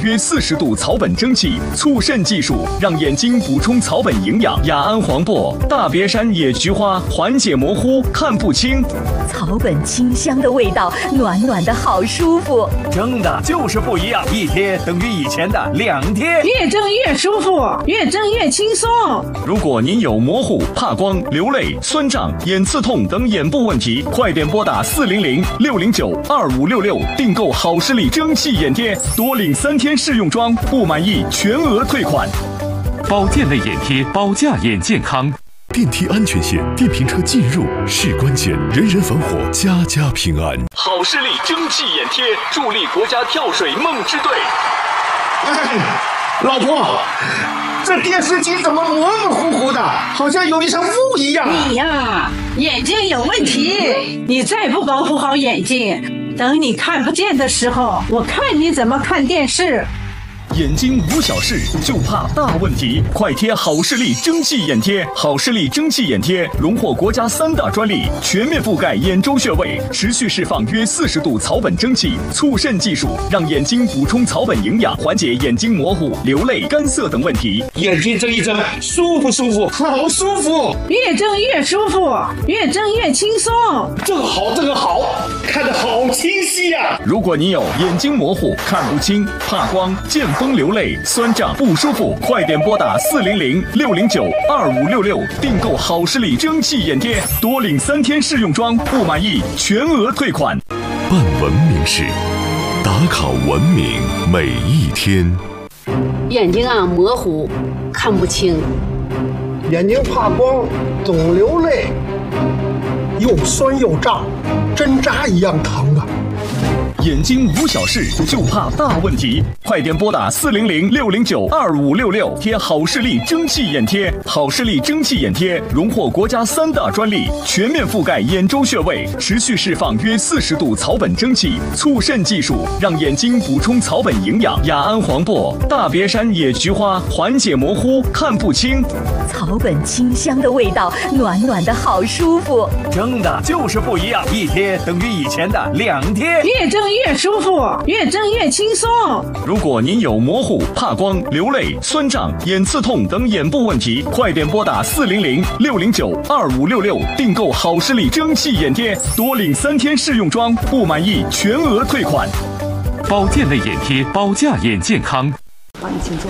约40度草本蒸汽促渗技术，让眼睛补充草本营养。雅安黄柏、大别山野菊花缓解模糊、看不清。 草本清香的味道，暖暖的好舒服。 蒸的就是不一样，一贴等于以前的2贴， 越蒸越舒服，越蒸越轻松。 如果您有模糊、怕光、流泪、酸胀、眼刺痛等眼部问题，快点拨打400-609-2566订购好视力蒸汽眼贴，多领3天试用装，不满意全额退款。 保健类眼贴，保驾眼健康。 电梯安全线，电瓶车进入是关键，人人防火，家家平安。 好视力蒸汽眼贴，助力国家跳水梦之队。 老婆，这电视机怎么模模糊糊的，好像有一层雾一样。 你呀，眼睛有问题，你再不保护好眼睛，等你看不见的时候，我看你怎么看电视。 眼睛无小事，就怕大问题。快贴好视力蒸汽眼贴！好视力蒸汽眼贴荣获国家3大专利，全面覆盖眼周穴位，持续释放约40度草本蒸汽促渗技术，让眼睛补充草本营养，缓解眼睛模糊、流泪、干涩等问题。 眼睛睁一睁，舒不舒服？好舒服！ 越蒸越舒服，越蒸越轻松。 这个好，这个好，看得好清晰呀！ 如果你有眼睛模糊、看不清、怕光、见风流泪、酸胀不舒服，快点拨打400-609-2566订购好视力蒸汽眼贴，多领3天试用装，不满意全额退款。 办文明事，打卡文明每一天。 眼睛啊模糊，看不清， 眼睛怕光，总流泪，又酸又胀，针扎一样疼啊！ 眼睛无小事，就怕大问题。快点拨打400-609-2566贴好视力蒸汽眼贴。好视力蒸汽眼贴荣获国家3大专利，全面覆盖眼周穴位，持续释放约40度草本蒸汽促渗技术，让眼睛补充草本营养。雅安黄柏、大别山野菊花缓解模糊、看不清。 草本清香的味道，暖暖的好舒服。 蒸的就是不一样，一贴等于以前的2贴， 越蒸越舒服，越蒸越轻松。 如果您有模糊、怕光、流泪、酸胀、眼刺痛等眼部问题，快点拨打400-609-2566订购好视力蒸汽眼贴，多领3天试用装，不满意全额退款。 保健类眼贴，保驾眼健康。 帮你请坐。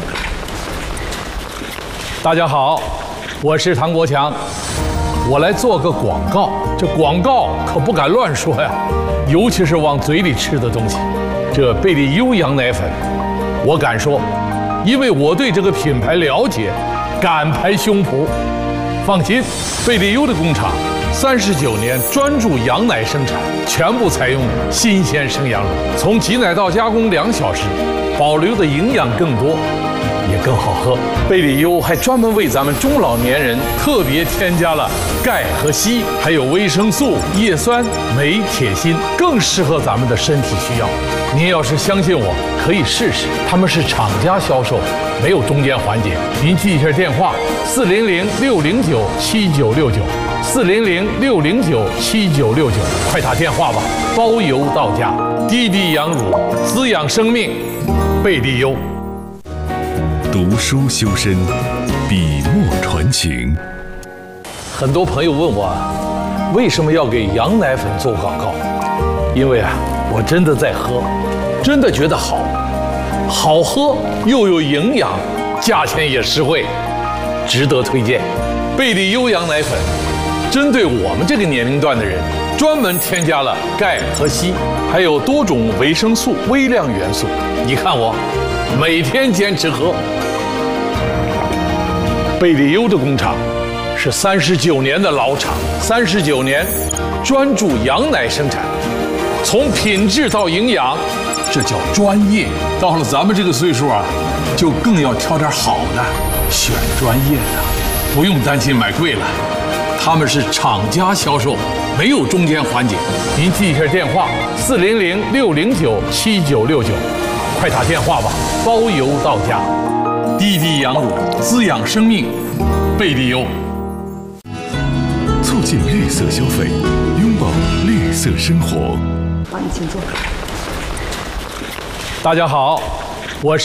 大家好，我是唐国强，我来做个广告。这广告可不敢乱说呀，尤其是往嘴里吃的东西。这贝利优羊奶粉，我敢说，因为我对这个品牌了解，敢拍胸脯。放心，贝利优的工厂39年专注羊奶生产，全部采用新鲜生羊乳，从挤奶到加工2小时，保留的营养更多，也更好喝。贝利优还专门为咱们中老年人特别添加了钙和硒，还有维生素、叶酸、镁、铁、锌，更适合咱们的身体需要。您要是相信我，可以试试。他们是厂家销售，没有中间环节。您记一下电话：400-609-7969，400-609-7969，快打电话吧，包邮到家。滴滴羊乳，滋养生命，贝利优。 读书修身，笔墨传情。 很多朋友问我，为什么要给羊奶粉做广告？因为我真的在喝，真的觉得好喝又有营养，价钱也实惠，值得推荐。贝利优羊奶粉针对我们这个年龄段的人，专门添加了钙和硒，还有多种维生素、微量元素。你看我每天坚持喝。贝利优的工厂是39年的老厂，39年专注羊奶生产，从品质到营养，这叫专业。到了咱们这个岁数啊，就更要挑点好的，选专业的，不用担心买贵了。他们是厂家销售，没有中间环节。您记一下电话：400-609-7969，快打电话吧，包邮到家。滴滴羊乳，滋养生命，贝利优。 促进绿色消费，拥抱绿色生活。 帮你请坐。 大家好，